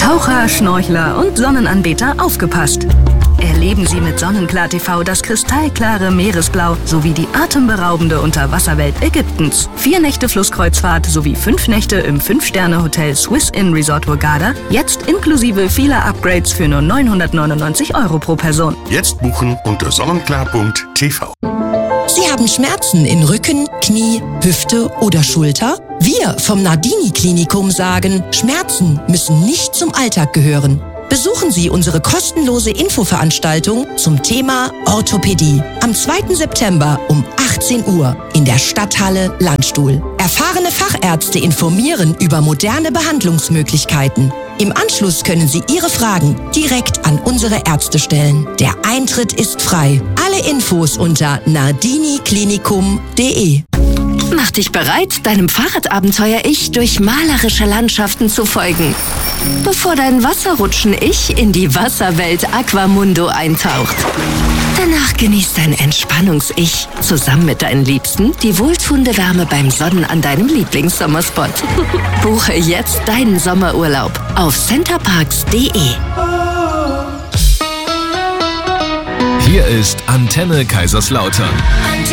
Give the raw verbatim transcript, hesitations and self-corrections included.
Taucher, Schnorchler und Sonnenanbeter, aufgepasst! Erleben Sie mit Sonnenklar T V das kristallklare Meeresblau sowie die atemberaubende Unterwasserwelt Ägyptens. Vier Nächte Flusskreuzfahrt sowie fünf Nächte im Fünf-Sterne-Hotel Swiss Inn Resort Hurghada. Jetzt inklusive vieler Upgrades für nur neunhundertneunundneunzig Euro pro Person. Jetzt buchen unter sonnenklar punkt t v. Sie haben Schmerzen in Rücken, Knie, Hüfte oder Schulter? Wir vom Nardini Klinikum sagen, Schmerzen müssen nicht zum Alltag gehören. Besuchen Sie unsere kostenlose Infoveranstaltung zum Thema Orthopädie am zweiten September um achtzehn Uhr in der Stadthalle Landstuhl. Erfahrene Fachärzte informieren über moderne Behandlungsmöglichkeiten. Im Anschluss können Sie Ihre Fragen direkt an unsere Ärzte stellen. Der Eintritt ist frei. Alle Infos unter nardini klinikum punkt de. Mach dich bereit, deinem Fahrradabenteuer-Ich durch malerische Landschaften zu folgen, bevor dein Wasserrutschen-Ich in die Wasserwelt Aquamundo eintaucht. Danach genießt dein Entspannungs-Ich zusammen mit deinen Liebsten die wohltuende Wärme beim Sonnen an deinem Lieblingssommerspot. Buche jetzt deinen Sommerurlaub auf centerparks punkt de. Hier ist Antenne Kaiserslautern.